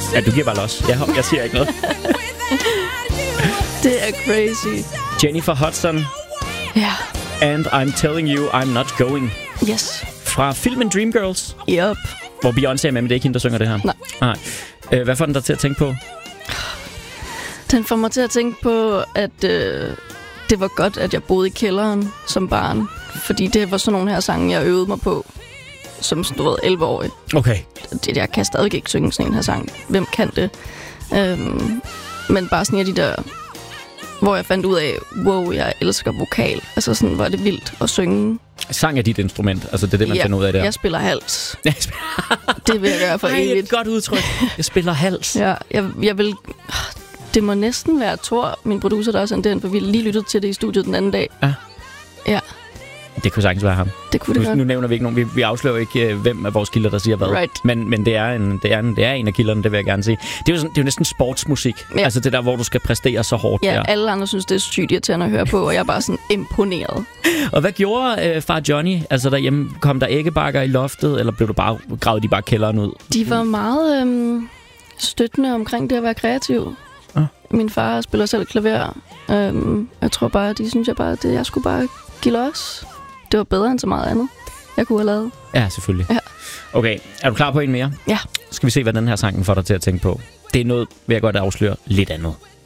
Ja, du giver bare los. Jeg siger ikke noget. Det er crazy. Jennifer Hudson. Ja. And I'm telling you, I'm not going. Yes. Fra filmen Dreamgirls. Yep. Hvor Beyoncé er med, men det er ikke hende, der synger det her. Nej. Hvad får den der til at tænke på? Den får mig til at tænke på, at det var godt, at jeg boede i kælderen som barn. Fordi det var sådan nogle her sange, jeg øvede mig på, som 11-årig. Okay. Jeg kan stadig ikke synge sådan en her sang. Hvem kan det? Men bare sådan de der, hvor jeg fandt ud af, wow, jeg elsker vokal. Altså sådan, hvor er det vildt at synge. Sang er dit instrument, altså det er det, man finder ud af der. Jeg spiller hals. Det vil jeg gøre for evigt. Det er et godt udtryk. Jeg spiller hals. Ja, jeg vil... Det må næsten være Thor, min producer, der også sendte den, for vi lige lyttede til det i studiet den anden dag. Ja. Det kunne sagtens være ham. Det kunne det godt. Nu nævner vi ikke nogen. Vi afslører ikke, hvem af vores kilder, der siger hvad. Right. Men det er en af kilderne, det vil jeg gerne sige. Det er jo næsten sportsmusik. Ja. Altså det der, hvor du skal præstere så hårdt. Ja, der. alle andre synes, det er sygt irriterende at høre på, og jeg er bare sådan imponeret. Og hvad gjorde far Johnny? Altså derhjemme, kom der æggebakker i loftet, eller gravede de bare kælderen ud? De var meget støttende omkring det at være kreativ. Min far spiller selv klaver. Jeg tror bare, de synes at jeg skulle bare give los. Det var bedre end så meget andet, jeg kunne have lavet. Ja, selvfølgelig. Ja. Okay, er du klar på en mere? Ja. Skal vi se, hvad den her sangen får dig til at tænke på? Det er noget, vil jeg godt afsløre, lidt andet.